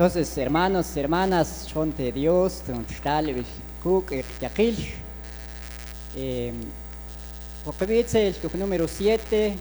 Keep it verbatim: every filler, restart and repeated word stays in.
Entonces, hermanos, hermanas, son de Dios, son stale, cook, yakilsh. Porque dice el número siete,